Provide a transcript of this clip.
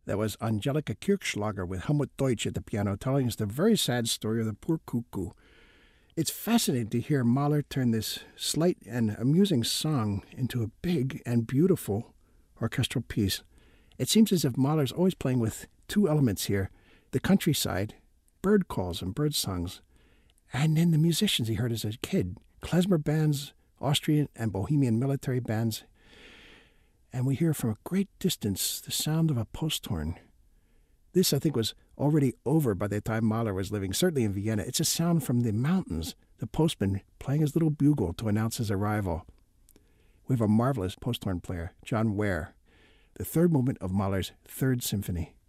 That was Angelika Kirchschlager with Helmut Deutsch at the piano, telling us the very sad story of the poor cuckoo. It's fascinating to hear Mahler turn this slight and amusing song into a big and beautiful orchestral piece. It seems as if Mahler's always playing with two elements here: the countryside, bird calls and bird songs, and then the musicians he heard as a kid, klezmer bands, Austrian and Bohemian military bands. And we hear from a great distance the sound of a post horn. This, I think, was already over by the time Mahler was living, certainly in Vienna. It's a sound from the mountains, the postman playing his little bugle to announce his arrival. We have a marvelous post horn player, John Ware, the third movement of Mahler's Third Symphony.